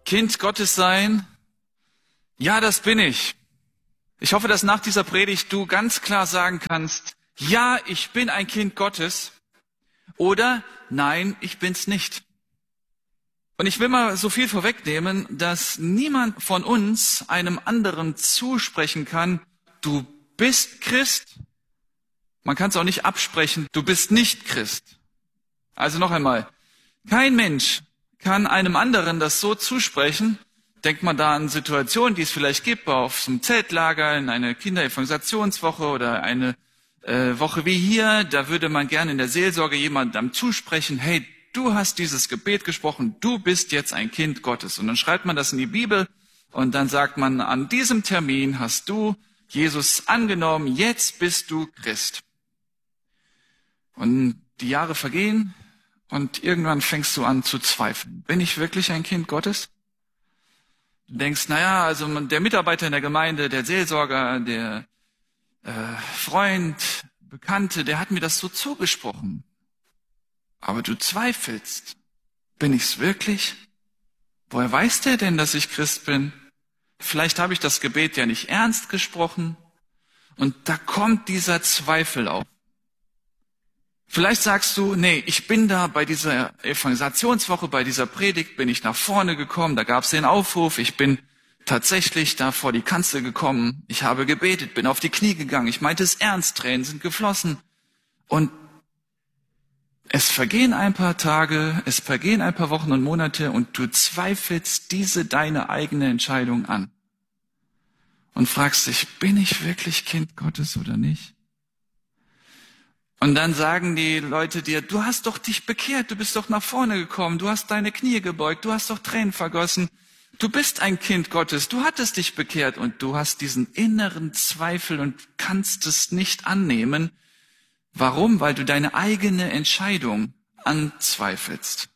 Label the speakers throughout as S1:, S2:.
S1: Kind Gottes sein? Ja, das bin ich. Ich hoffe, dass nach dieser Predigt du ganz klar sagen kannst, ja, ich bin ein Kind Gottes oder nein, ich bin's nicht. Und ich will mal so viel vorwegnehmen, dass niemand von uns einem anderen zusprechen kann, du bist Christ. Man kann es auch nicht absprechen, du bist nicht Christ. Also noch einmal, kein Mensch kann einem anderen das so zusprechen. Denkt man da an Situationen, die es vielleicht gibt, auf so einem Zeltlager, in einer Kinderevangelisationswoche oder eine Woche wie hier, da würde man gerne in der Seelsorge jemandem zusprechen, hey, du hast dieses Gebet gesprochen, du bist jetzt ein Kind Gottes. Und dann schreibt man das in die Bibel und dann sagt man, an diesem Termin hast du Jesus angenommen, jetzt bist du Christ. Und die Jahre vergehen und irgendwann fängst du an zu zweifeln. Bin ich wirklich ein Kind Gottes? Du denkst, naja, also der Mitarbeiter in der Gemeinde, der Seelsorger, der Freund, Bekannte, der hat mir das so zugesprochen. Aber du zweifelst. Bin ich's wirklich? Woher weiß der denn, dass ich Christ bin? Vielleicht habe ich das Gebet ja nicht ernst gesprochen. Und da kommt dieser Zweifel auf. Vielleicht sagst du, nee, ich bin da bei dieser Evangelisationswoche, bei dieser Predigt, bin ich nach vorne gekommen, da gab es den Aufruf, ich bin tatsächlich da vor die Kanzel gekommen, ich habe gebetet, bin auf die Knie gegangen, ich meinte es ernst, Tränen sind geflossen. Und es vergehen ein paar Tage, es vergehen ein paar Wochen und Monate und du zweifelst diese deine eigene Entscheidung an. Und fragst dich, bin ich wirklich Kind Gottes oder nicht? Und dann sagen die Leute dir, du hast doch dich bekehrt, du bist doch nach vorne gekommen, du hast deine Knie gebeugt, du hast doch Tränen vergossen, du bist ein Kind Gottes, du hattest dich bekehrt und du hast diesen inneren Zweifel und kannst es nicht annehmen. Warum? Weil du deine eigene Entscheidung anzweifelst.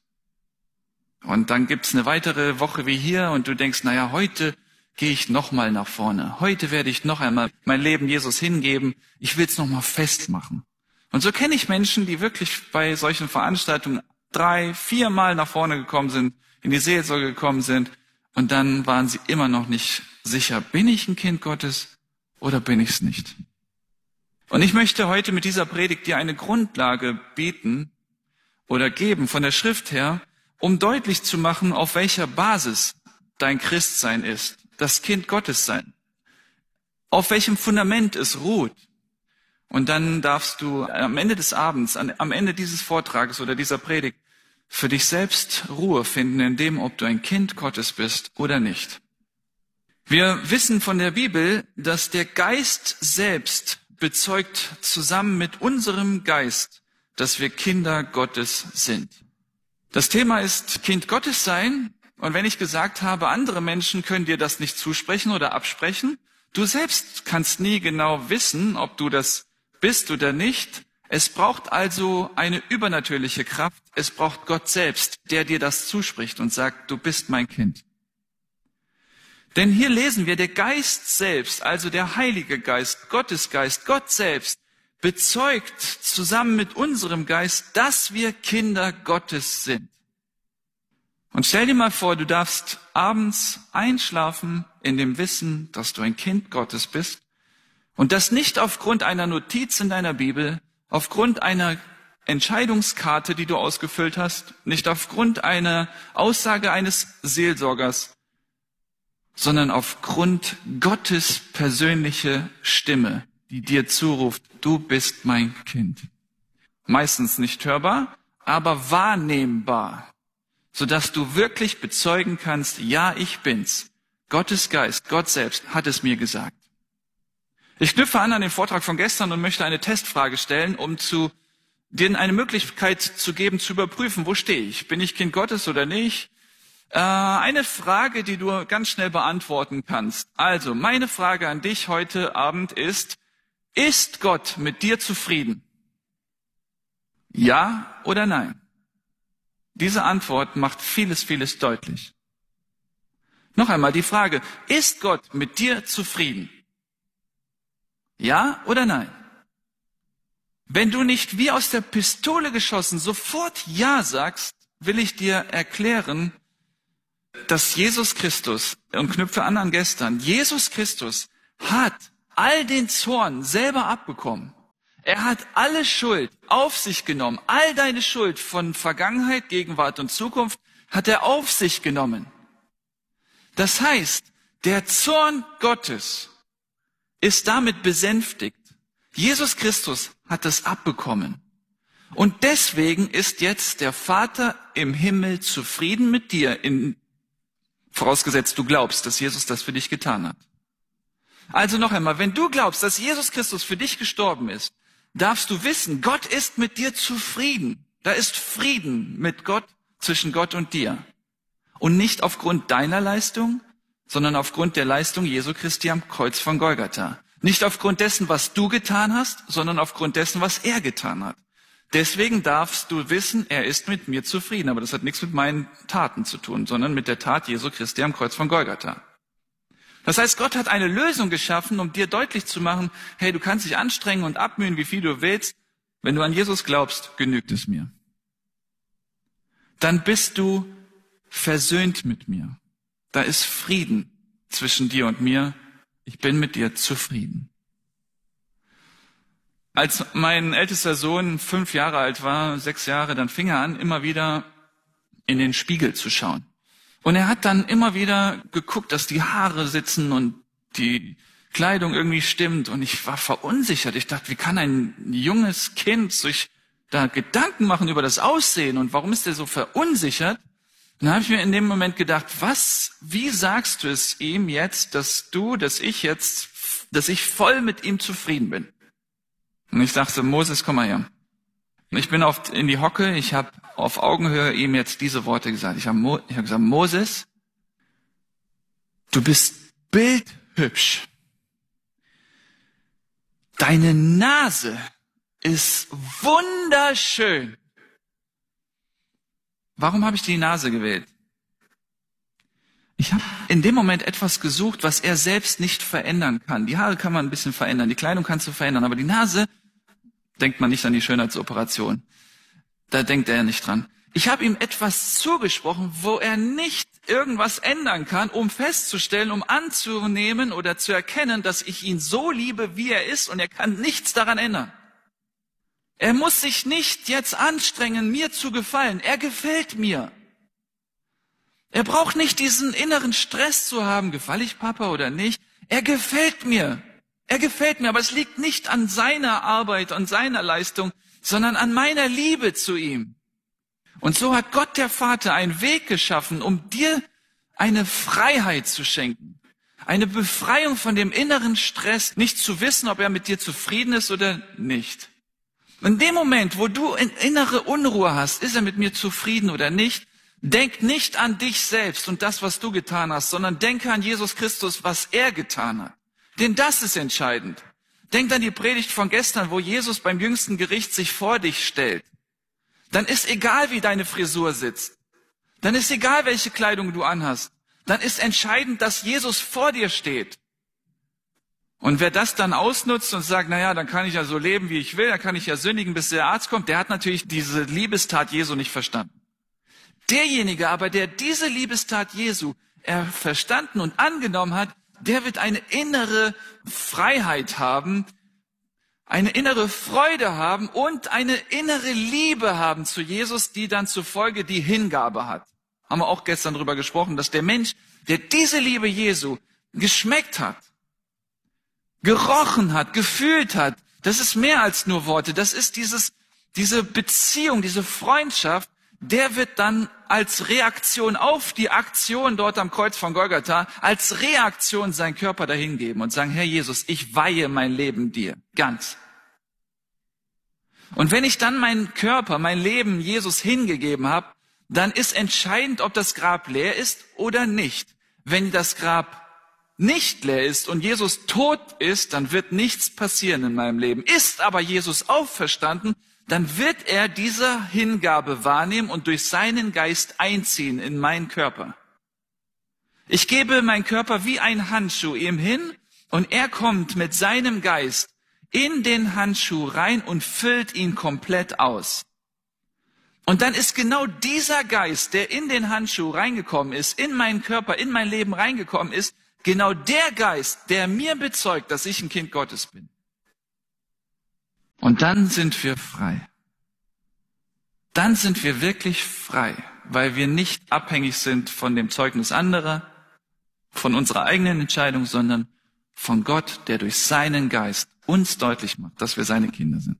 S1: Und dann gibt's eine weitere Woche wie hier und du denkst, naja, heute gehe ich nochmal nach vorne, heute werde ich noch einmal mein Leben Jesus hingeben, ich will's nochmal festmachen. Und so kenne ich Menschen, die wirklich bei solchen Veranstaltungen 3, 4 Mal nach vorne gekommen sind, in die Seelsorge gekommen sind und dann waren sie immer noch nicht sicher, bin ich ein Kind Gottes oder bin ich es nicht? Und ich möchte heute mit dieser Predigt dir eine Grundlage bieten oder geben von der Schrift her, um deutlich zu machen, auf welcher Basis dein Christsein ist, das Kind Gottes sein, auf welchem Fundament es ruht. Und dann darfst du am Ende des Abends, am Ende dieses Vortrages oder dieser Predigt für dich selbst Ruhe finden, in dem, ob du ein Kind Gottes bist oder nicht. Wir wissen von der Bibel, dass der Geist selbst bezeugt zusammen mit unserem Geist, dass wir Kinder Gottes sind. Das Thema ist Kind Gottes sein. Und wenn ich gesagt habe, andere Menschen können dir das nicht zusprechen oder absprechen, du selbst kannst nie genau wissen, ob du das bist oder nicht. Es braucht also eine übernatürliche Kraft. Es braucht Gott selbst, der dir das zuspricht und sagt, du bist mein Kind. Denn hier lesen wir, der Geist selbst, also der Heilige Geist, Gottes Geist, Gott selbst, bezeugt zusammen mit unserem Geist, dass wir Kinder Gottes sind. Und stell dir mal vor, du darfst abends einschlafen in dem Wissen, dass du ein Kind Gottes bist. Und das nicht aufgrund einer Notiz in deiner Bibel, aufgrund einer Entscheidungskarte, die du ausgefüllt hast, nicht aufgrund einer Aussage eines Seelsorgers, sondern aufgrund Gottes persönliche Stimme, die dir zuruft, du bist mein Kind. Meistens nicht hörbar, aber wahrnehmbar, sodass du wirklich bezeugen kannst, ja, ich bin's. Gottes Geist, Gott selbst hat es mir gesagt. Ich knüpfe an den Vortrag von gestern und möchte eine Testfrage stellen, um dir eine Möglichkeit zu geben, zu überprüfen, wo stehe ich? Bin ich Kind Gottes oder nicht? Eine Frage, die du ganz schnell beantworten kannst. Also, meine Frage an dich heute Abend ist Gott mit dir zufrieden? Ja oder nein? Diese Antwort macht vieles, vieles deutlich. Noch einmal die Frage, ist Gott mit dir zufrieden? Ja oder nein? Wenn du nicht wie aus der Pistole geschossen sofort Ja sagst, will ich dir erklären, dass Jesus Christus, und knüpfe an gestern, Jesus Christus hat all den Zorn selber abbekommen. Er hat alle Schuld auf sich genommen. All deine Schuld von Vergangenheit, Gegenwart und Zukunft hat er auf sich genommen. Das heißt, der Zorn Gottes ist damit besänftigt. Jesus Christus hat es abbekommen. Und deswegen ist jetzt der Vater im Himmel zufrieden mit dir, vorausgesetzt du glaubst, dass Jesus das für dich getan hat. Also noch einmal, wenn du glaubst, dass Jesus Christus für dich gestorben ist, darfst du wissen, Gott ist mit dir zufrieden. Da ist Frieden mit Gott, zwischen Gott und dir. Und nicht aufgrund deiner Leistung, sondern aufgrund der Leistung Jesu Christi am Kreuz von Golgatha. Nicht aufgrund dessen, was du getan hast, sondern aufgrund dessen, was er getan hat. Deswegen darfst du wissen, er ist mit mir zufrieden. Aber das hat nichts mit meinen Taten zu tun, sondern mit der Tat Jesu Christi am Kreuz von Golgatha. Das heißt, Gott hat eine Lösung geschaffen, um dir deutlich zu machen, hey, du kannst dich anstrengen und abmühen, wie viel du willst. Wenn du an Jesus glaubst, genügt es mir. Dann bist du versöhnt mit mir. Da ist Frieden zwischen dir und mir. Ich bin mit dir zufrieden. Als mein ältester Sohn 5 Jahre alt war, 6 Jahre, dann fing er an, immer wieder in den Spiegel zu schauen. Und er hat dann immer wieder geguckt, dass die Haare sitzen und die Kleidung irgendwie stimmt. Und ich war verunsichert. Ich dachte, wie kann ein junges Kind sich da Gedanken machen über das Aussehen? Und warum ist er so verunsichert? Und dann habe ich mir in dem Moment gedacht, wie sagst du es ihm jetzt, dass ich voll mit ihm zufrieden bin? Und ich dachte, Moses, komm mal her. Und ich bin in die Hocke, ich habe auf Augenhöhe ihm jetzt diese Worte gesagt. Ich habe gesagt, Moses, du bist bildhübsch. Deine Nase ist wunderschön. Warum habe ich die Nase gewählt? Ich habe in dem Moment etwas gesucht, was er selbst nicht verändern kann. Die Haare kann man ein bisschen verändern, die Kleidung kannst du verändern, aber die Nase, denkt man nicht an die Schönheitsoperation. Da denkt er nicht dran. Ich habe ihm etwas zugesprochen, wo er nicht irgendwas ändern kann, um festzustellen, um anzunehmen oder zu erkennen, dass ich ihn so liebe, wie er ist, und er kann nichts daran ändern. Er muss sich nicht jetzt anstrengen, mir zu gefallen. Er gefällt mir. Er braucht nicht diesen inneren Stress zu haben, gefalle ich Papa oder nicht. Er gefällt mir. Er gefällt mir, aber es liegt nicht an seiner Arbeit und seiner Leistung, sondern an meiner Liebe zu ihm. Und so hat Gott der Vater einen Weg geschaffen, um dir eine Freiheit zu schenken. Eine Befreiung von dem inneren Stress, nicht zu wissen, ob er mit dir zufrieden ist oder nicht. In dem Moment, wo du innere Unruhe hast, ist er mit mir zufrieden oder nicht, denk nicht an dich selbst und das, was du getan hast, sondern denke an Jesus Christus, was er getan hat. Denn das ist entscheidend. Denk an die Predigt von gestern, wo Jesus beim jüngsten Gericht sich vor dich stellt. Dann ist egal, wie deine Frisur sitzt. Dann ist egal, welche Kleidung du anhast. Dann ist entscheidend, dass Jesus vor dir steht. Und wer das dann ausnutzt und sagt, naja, dann kann ich ja so leben, wie ich will, dann kann ich ja sündigen, bis der Arzt kommt, der hat natürlich diese Liebestat Jesu nicht verstanden. Derjenige aber, der diese Liebestat Jesu verstanden und angenommen hat, der wird eine innere Freiheit haben, eine innere Freude haben und eine innere Liebe haben zu Jesus, die dann zur Folge die Hingabe hat. Haben wir auch gestern drüber gesprochen, dass der Mensch, der diese Liebe Jesu geschmeckt hat, gerochen hat, gefühlt hat, das ist mehr als nur Worte, das ist diese Beziehung, diese Freundschaft, der wird dann als Reaktion auf die Aktion dort am Kreuz von Golgatha, als Reaktion seinen Körper dahingeben und sagen, Herr Jesus, ich weihe mein Leben dir, ganz. Und wenn ich dann meinen Körper, mein Leben Jesus hingegeben habe, dann ist entscheidend, ob das Grab leer ist oder nicht. Wenn das Grab nicht leer ist und Jesus tot ist, dann wird nichts passieren in meinem Leben. Ist aber Jesus auferstanden, dann wird er diese Hingabe wahrnehmen und durch seinen Geist einziehen in meinen Körper. Ich gebe meinen Körper wie ein Handschuh ihm hin und er kommt mit seinem Geist in den Handschuh rein und füllt ihn komplett aus. Und dann ist genau dieser Geist, der in den Handschuh reingekommen ist, in meinen Körper, in mein Leben reingekommen ist, genau der Geist, der mir bezeugt, dass ich ein Kind Gottes bin. Und dann sind wir frei. Dann sind wir wirklich frei, weil wir nicht abhängig sind von dem Zeugnis anderer, von unserer eigenen Entscheidung, sondern von Gott, der durch seinen Geist uns deutlich macht, dass wir seine Kinder sind.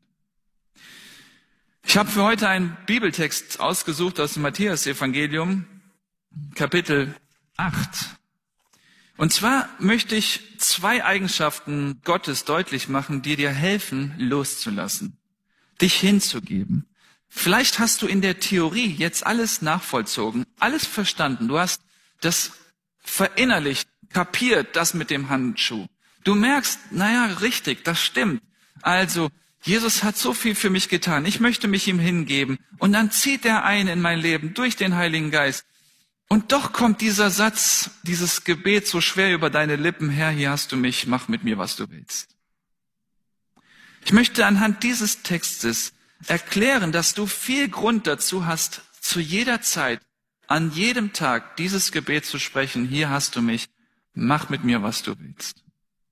S1: Ich habe für heute einen Bibeltext ausgesucht aus dem Matthäus-Evangelium, Kapitel 8. Und zwar möchte ich 2 Eigenschaften Gottes deutlich machen, die dir helfen, loszulassen, dich hinzugeben. Vielleicht hast du in der Theorie jetzt alles nachvollzogen, alles verstanden. Du hast das verinnerlicht, kapiert, das mit dem Handschuh. Du merkst, naja, richtig, das stimmt. Also, Jesus hat so viel für mich getan. Ich möchte mich ihm hingeben. Und dann zieht er ein in mein Leben durch den Heiligen Geist. Und doch kommt dieser Satz, dieses Gebet so schwer über deine Lippen. Herr, hier hast du mich, mach mit mir, was du willst. Ich möchte anhand dieses Textes erklären, dass du viel Grund dazu hast, zu jeder Zeit, an jedem Tag dieses Gebet zu sprechen. Hier hast du mich, mach mit mir, was du willst.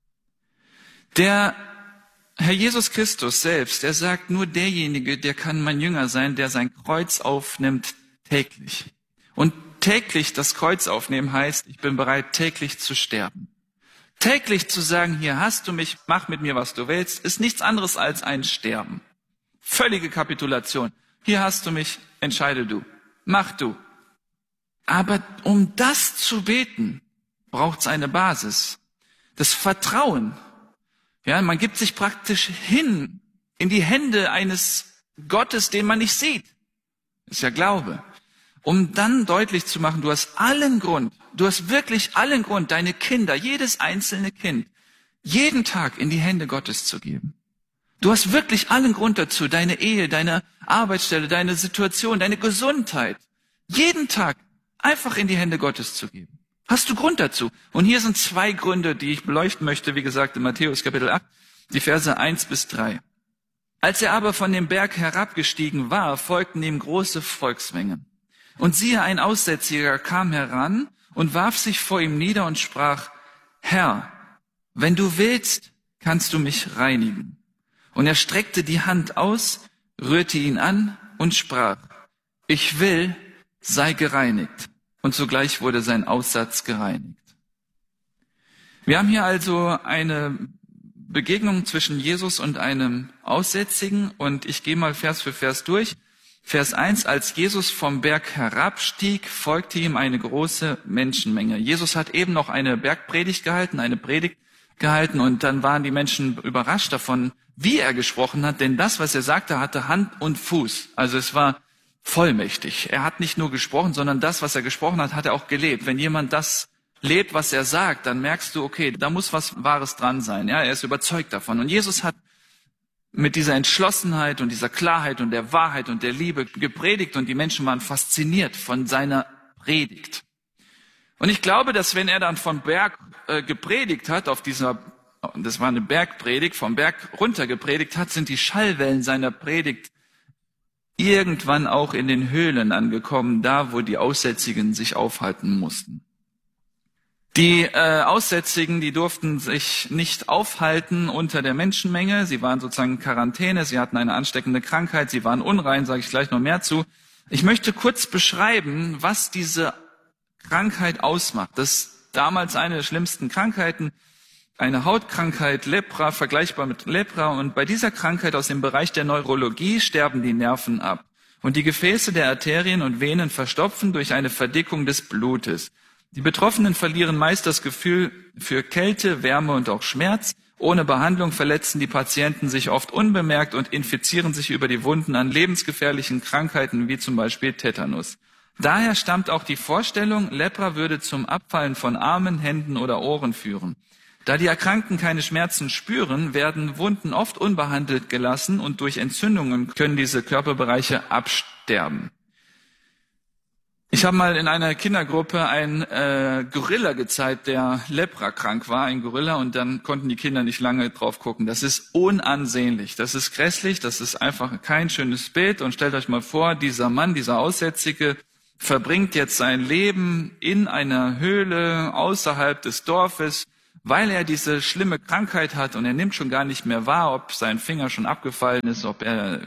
S1: Der Herr Jesus Christus selbst, er sagt, nur derjenige, der kann mein Jünger sein, der sein Kreuz aufnimmt täglich. Und täglich das Kreuz aufnehmen heißt, ich bin bereit, täglich zu sterben. Täglich zu sagen, hier hast du mich, mach mit mir, was du willst, ist nichts anderes als ein Sterben. Völlige Kapitulation. Hier hast du mich, entscheide du, mach du. Aber um das zu beten, braucht es eine Basis. Das Vertrauen. Ja, man gibt sich praktisch hin in die Hände eines Gottes, den man nicht sieht. Das ist ja Glaube. Um dann deutlich zu machen, du hast wirklich allen Grund, deine Kinder, jedes einzelne Kind, jeden Tag in die Hände Gottes zu geben. Du hast wirklich allen Grund dazu, deine Ehe, deine Arbeitsstelle, deine Situation, deine Gesundheit, jeden Tag einfach in die Hände Gottes zu geben. Hast du Grund dazu? Und hier sind 2 Gründe, die ich beleuchten möchte, wie gesagt, in Matthäus Kapitel 8, die Verse 1-3. Als er aber von dem Berg herabgestiegen war, folgten ihm große Volksmengen. Und siehe, ein Aussätziger kam heran und warf sich vor ihm nieder und sprach, Herr, wenn du willst, kannst du mich reinigen. Und er streckte die Hand aus, rührte ihn an und sprach, ich will, sei gereinigt. Und sogleich wurde sein Aussatz gereinigt. Wir haben hier also eine Begegnung zwischen Jesus und einem Aussätzigen und ich gehe mal Vers für Vers durch. Vers 1, als Jesus vom Berg herabstieg, folgte ihm eine große Menschenmenge. Jesus hat eben noch eine Bergpredigt gehalten, eine Predigt gehalten und dann waren die Menschen überrascht davon, wie er gesprochen hat, denn das, was er sagte, hatte Hand und Fuß. Also es war vollmächtig. Er hat nicht nur gesprochen, sondern das, was er gesprochen hat, hat er auch gelebt. Wenn jemand das lebt, was er sagt, dann merkst du, okay, da muss was Wahres dran sein. Ja, er ist überzeugt davon. Und Jesus hat mit dieser Entschlossenheit und dieser Klarheit und der Wahrheit und der Liebe gepredigt und die Menschen waren fasziniert von seiner Predigt. Und ich glaube, dass wenn er dann vom Berg gepredigt hat, das war eine Bergpredigt, vom Berg runter gepredigt hat, sind die Schallwellen seiner Predigt irgendwann auch in den Höhlen angekommen, da wo die Aussätzigen sich aufhalten mussten. Die Aussätzigen, die durften sich nicht aufhalten unter der Menschenmenge. Sie waren sozusagen in Quarantäne, sie hatten eine ansteckende Krankheit, sie waren unrein, sage ich gleich noch mehr zu. Ich möchte kurz beschreiben, was diese Krankheit ausmacht. Das ist damals eine der schlimmsten Krankheiten, eine Hautkrankheit, Lepra, vergleichbar mit Lepra. Und bei dieser Krankheit aus dem Bereich der Neurologie sterben die Nerven ab. Und die Gefäße der Arterien und Venen verstopfen durch eine Verdickung des Blutes. Die Betroffenen verlieren meist das Gefühl für Kälte, Wärme und auch Schmerz. Ohne Behandlung verletzen die Patienten sich oft unbemerkt und infizieren sich über die Wunden an lebensgefährlichen Krankheiten wie zum Beispiel Tetanus. Daher stammt auch die Vorstellung, Lepra würde zum Abfallen von Armen, Händen oder Ohren führen. Da die Erkrankten keine Schmerzen spüren, werden Wunden oft unbehandelt gelassen und durch Entzündungen können diese Körperbereiche absterben. Ich habe mal in einer Kindergruppe einen Gorilla gezeigt, der leprakrank war, ein Gorilla, und dann konnten die Kinder nicht lange drauf gucken. Das ist unansehnlich, das ist grässlich, das ist einfach kein schönes Bild. Und stellt euch mal vor, dieser Mann, dieser Aussätzige, verbringt jetzt sein Leben in einer Höhle außerhalb des Dorfes, weil er diese schlimme Krankheit hat, und er nimmt schon gar nicht mehr wahr, ob sein Finger schon abgefallen ist, ob er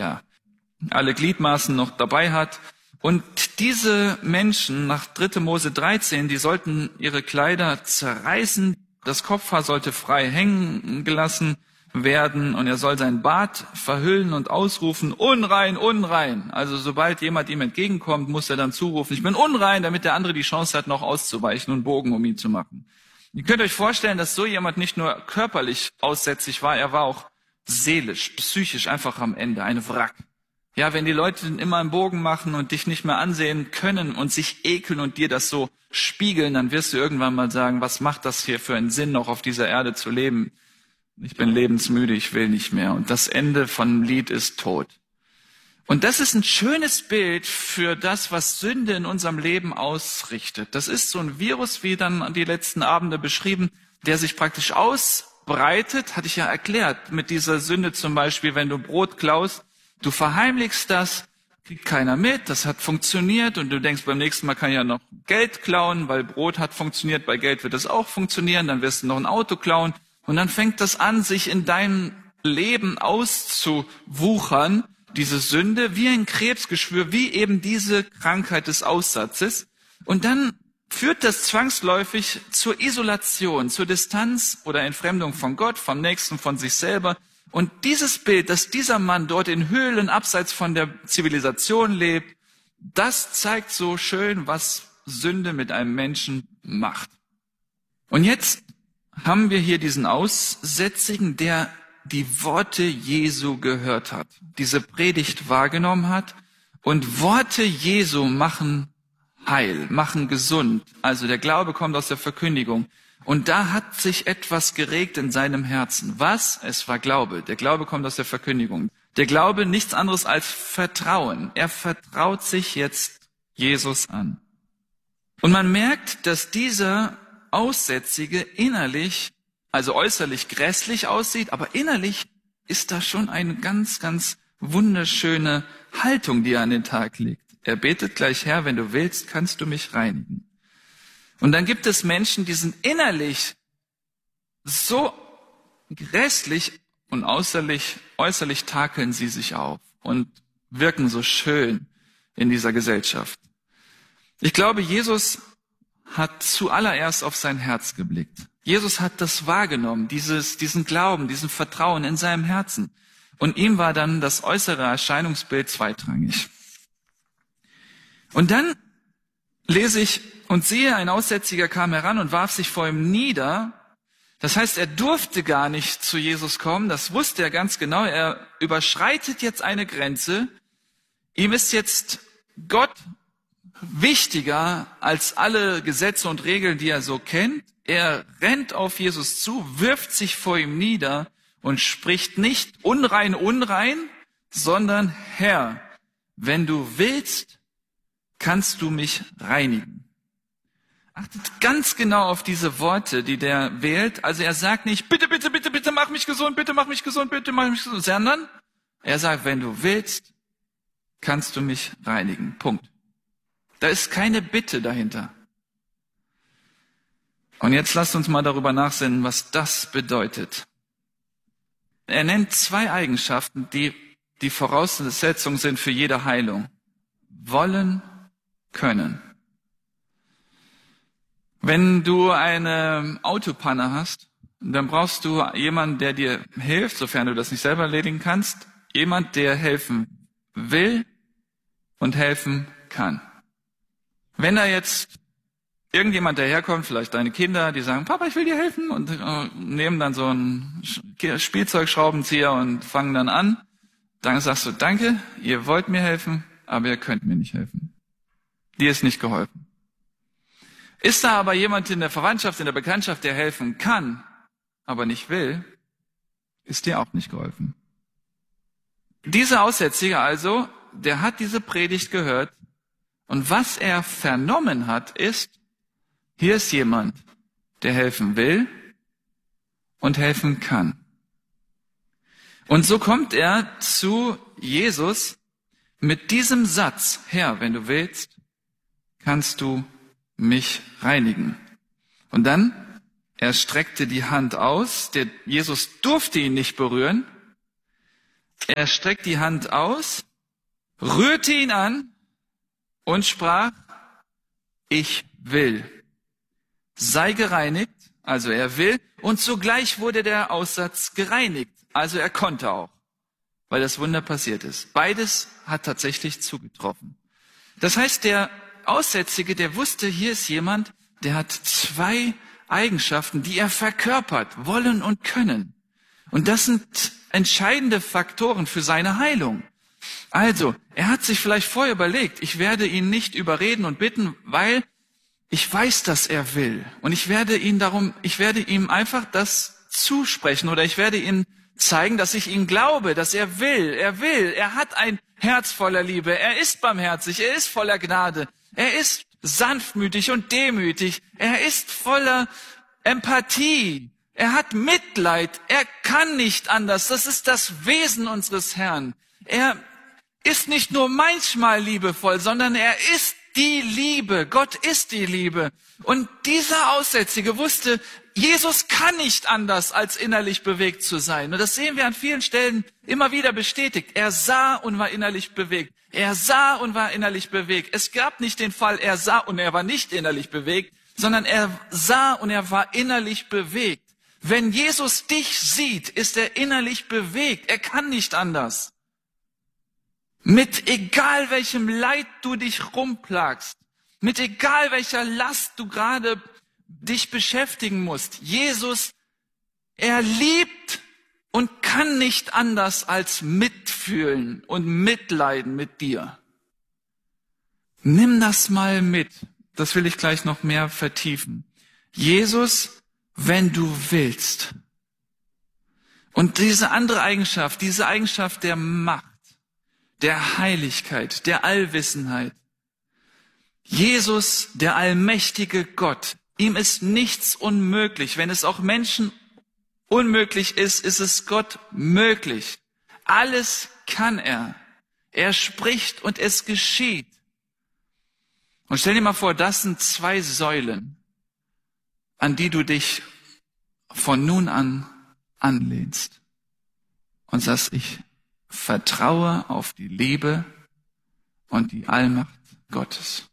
S1: alle Gliedmaßen noch dabei hat. Und diese Menschen nach 3. Mose 13, die sollten ihre Kleider zerreißen, das Kopfhaar sollte frei hängen gelassen werden, und er soll sein Bart verhüllen und ausrufen: Unrein, unrein. Also sobald jemand ihm entgegenkommt, muss er dann zurufen: Ich bin unrein, damit der andere die Chance hat, noch auszuweichen und Bogen um ihn zu machen. Ihr könnt euch vorstellen, dass so jemand nicht nur körperlich aussätzig war, er war auch seelisch, psychisch einfach am Ende, ein Wrack. Ja, wenn die Leute immer einen Bogen machen und dich nicht mehr ansehen können und sich ekeln und dir das so spiegeln, dann wirst du irgendwann mal sagen: Was macht das hier für einen Sinn, noch auf dieser Erde zu leben? Ich bin lebensmüde, ich will nicht mehr. Und das Ende von dem Lied ist Tod. Und das ist ein schönes Bild für das, was Sünde in unserem Leben ausrichtet. Das ist so ein Virus, wie dann die letzten Abende beschrieben, der sich praktisch ausbreitet, hatte ich ja erklärt, mit dieser Sünde zum Beispiel, wenn du Brot klaust, du verheimlichst das, kriegt keiner mit, das hat funktioniert, und du denkst, beim nächsten Mal kann ich ja noch Geld klauen, weil Brot hat funktioniert, bei Geld wird es auch funktionieren, dann wirst du noch ein Auto klauen, und dann fängt das an, sich in deinem Leben auszuwuchern, diese Sünde, wie ein Krebsgeschwür, wie eben diese Krankheit des Aussatzes. Und dann führt das zwangsläufig zur Isolation, zur Distanz oder Entfremdung von Gott, vom Nächsten, von sich selber. Und dieses Bild, dass dieser Mann dort in Höhlen abseits von der Zivilisation lebt, das zeigt so schön, was Sünde mit einem Menschen macht. Und jetzt haben wir hier diesen Aussätzigen, der die Worte Jesu gehört hat, diese Predigt wahrgenommen hat, und Worte Jesu machen heil, machen gesund. Also der Glaube kommt aus der Verkündigung. Und da hat sich etwas geregt in seinem Herzen. Was? Es war Glaube. Der Glaube kommt aus der Verkündigung. Der Glaube nichts anderes als Vertrauen. Er vertraut sich jetzt Jesus an. Und man merkt, dass dieser Aussätzige innerlich, also äußerlich grässlich aussieht, aber innerlich ist da schon eine ganz, ganz wunderschöne Haltung, die er an den Tag legt. Er betet gleich: Herr, wenn du willst, kannst du mich reinigen. Und dann gibt es Menschen, die sind innerlich so grässlich, und äußerlich takeln sie sich auf und wirken so schön in dieser Gesellschaft. Ich glaube, Jesus hat zuallererst auf sein Herz geblickt. Jesus hat das wahrgenommen, diesen Glauben, diesen Vertrauen in seinem Herzen. Und ihm war dann das äußere Erscheinungsbild zweitrangig. Und dann lese ich: Und siehe, ein Aussätziger kam heran und warf sich vor ihm nieder. Das heißt, er durfte gar nicht zu Jesus kommen, das wusste er ganz genau. Er überschreitet jetzt eine Grenze. Ihm ist jetzt Gott wichtiger als alle Gesetze und Regeln, die er so kennt. Er rennt auf Jesus zu, wirft sich vor ihm nieder und spricht nicht: Unrein, unrein, sondern: Herr, wenn du willst, kannst du mich reinigen. Achtet ganz genau auf diese Worte, die der wählt. Also er sagt nicht: Bitte, bitte, bitte, bitte mach mich gesund, bitte mach mich gesund, bitte mach mich gesund, sondern er sagt: Wenn du willst, kannst du mich reinigen. Punkt. Da ist keine Bitte dahinter. Und jetzt lasst uns mal darüber nachsinnen, was das bedeutet. Er nennt 2 Eigenschaften, die die Voraussetzung sind für jede Heilung. Wollen, können. Wenn du eine Autopanne hast, dann brauchst du jemanden, der dir hilft, sofern du das nicht selber erledigen kannst. Jemand, der helfen will und helfen kann. Wenn da jetzt irgendjemand daherkommt, vielleicht deine Kinder, die sagen: Papa, ich will dir helfen, und nehmen dann so einen Spielzeugschraubenzieher und fangen dann an, dann sagst du: Danke, ihr wollt mir helfen, aber ihr könnt mir nicht helfen. Dir ist nicht geholfen. Ist da aber jemand in der Verwandtschaft, in der Bekanntschaft, der helfen kann, aber nicht will, ist dir auch nicht geholfen. Dieser Aussätzige also, der hat diese Predigt gehört, Und was er vernommen hat, ist, hier ist jemand, der helfen will und helfen kann. Und so kommt er zu Jesus mit diesem Satz: Herr, wenn du willst, kannst du mich reinigen. Und dann, er streckte die Hand aus, Jesus durfte ihn nicht berühren. Er streckt die Hand aus, rührte ihn an und sprach: Ich will. Sei gereinigt, also er will, und sogleich wurde der Aussatz gereinigt, also er konnte auch, weil das Wunder passiert ist. Beides hat tatsächlich zugetroffen. Das heißt, der Aussätzige, der wusste, hier ist jemand, der hat zwei Eigenschaften, die er verkörpert, wollen und können. Und das sind entscheidende Faktoren für seine Heilung. Also, er hat sich vielleicht vorher überlegt, ich werde ihn nicht überreden und bitten, weil ich weiß, dass er will. Und ich werde ihm einfach das zusprechen oder ich werde ihm zeigen, dass ich ihm glaube, dass er will. Er hat ein Herz voller Liebe. Er ist barmherzig. Er ist voller Gnade. Er ist sanftmütig und demütig. Er ist voller Empathie. Er hat Mitleid. Er kann nicht anders. Das ist das Wesen unseres Herrn. Er ist nicht nur manchmal liebevoll, sondern er ist die Liebe. Gott ist die Liebe. Und dieser Aussätzige wusste, Jesus kann nicht anders, als innerlich bewegt zu sein. Und das sehen wir an vielen Stellen immer wieder bestätigt. Er sah und war innerlich bewegt. Er sah und war innerlich bewegt. Es gab nicht den Fall, er sah und er war nicht innerlich bewegt, sondern er sah und er war innerlich bewegt. Wenn Jesus dich sieht, ist er innerlich bewegt. Er kann nicht anders. Mit egal welchem Leid du dich rumplagst, mit egal welcher Last du gerade dich beschäftigen musst, Jesus, er liebt und kann nicht anders als mitfühlen und mitleiden mit dir. Nimm das mal mit. Das will ich gleich noch mehr vertiefen. Jesus, wenn du willst. Und diese andere Eigenschaft, diese Eigenschaft der Macht, der Heiligkeit, der Allwissenheit. Jesus, der allmächtige Gott, ihm ist nichts unmöglich. Wenn es auch Menschen unmöglich ist, ist es Gott möglich. Alles kann er. Er spricht und es geschieht. Und stell dir mal vor, das sind zwei Säulen, an die du dich von nun an anlehnst und sagst, ich vertraue auf die Liebe und die Allmacht Gottes.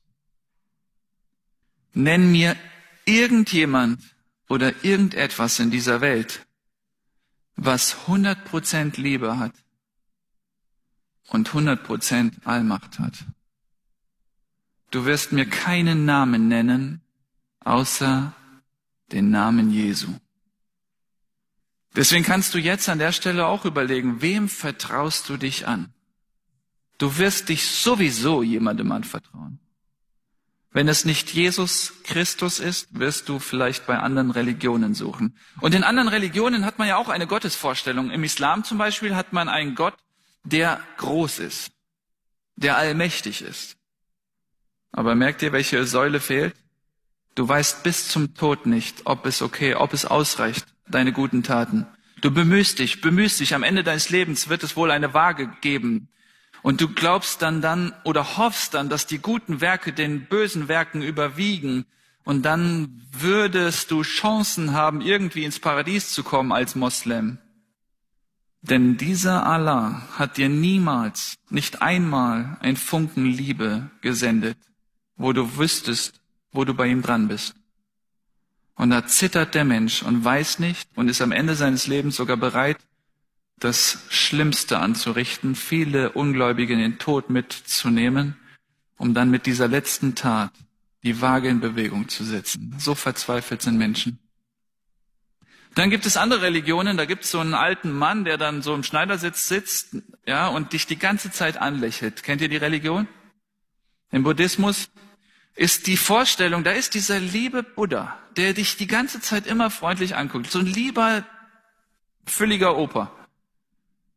S1: Nenn mir irgendjemand oder irgendetwas in dieser Welt, was 100% Liebe hat und 100% Allmacht hat. Du wirst mir keinen Namen nennen, außer den Namen Jesu. Deswegen kannst du jetzt an der Stelle auch überlegen, wem vertraust du dich an? Du wirst dich sowieso jemandem anvertrauen. Wenn es nicht Jesus Christus ist, wirst du vielleicht bei anderen Religionen suchen. Und in anderen Religionen hat man ja auch eine Gottesvorstellung. Im Islam zum Beispiel hat man einen Gott, der groß ist, der allmächtig ist. Aber merkt ihr, welche Säule fehlt? Du weißt bis zum Tod nicht, ob es ausreicht, deine guten Taten. Du bemühst dich. Am Ende deines Lebens wird es wohl eine Waage geben. Und du glaubst dann oder hoffst dann, dass die guten Werke den bösen Werken überwiegen. Und dann würdest du Chancen haben, irgendwie ins Paradies zu kommen als Moslem. Denn dieser Allah hat dir niemals, nicht einmal ein Funken Liebe gesendet, wo du wüsstest, wo du bei ihm dran bist. Und da zittert der Mensch und weiß nicht und ist am Ende seines Lebens sogar bereit, das Schlimmste anzurichten, viele Ungläubige in den Tod mitzunehmen, um dann mit dieser letzten Tat die Waage in Bewegung zu setzen. So verzweifelt sind Menschen. Dann gibt es andere Religionen, da gibt es so einen alten Mann, der dann so im Schneidersitz sitzt, ja, und dich die ganze Zeit anlächelt. Kennt ihr die Religion? Im Buddhismus ist die Vorstellung, da ist dieser liebe Buddha, der dich die ganze Zeit immer freundlich anguckt. So ein lieber, fülliger Opa.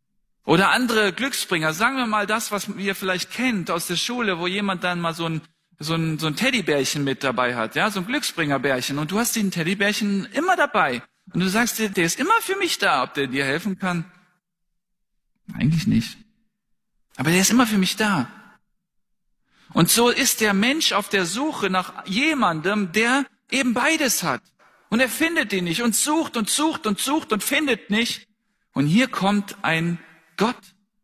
S1: Oder andere Glücksbringer, sagen wir mal das, was ihr vielleicht kennt aus der Schule, wo jemand dann mal so ein Teddybärchen mit dabei hat, ja, so ein Glücksbringerbärchen. Und du hast den Teddybärchen immer dabei. Und du sagst dir, der ist immer für mich da, ob der dir helfen kann. Eigentlich nicht. Aber der ist immer für mich da. Und so ist der Mensch auf der Suche nach jemandem, der eben beides hat. Und er findet ihn nicht und sucht und sucht und sucht und findet nicht. Und hier kommt ein Gott,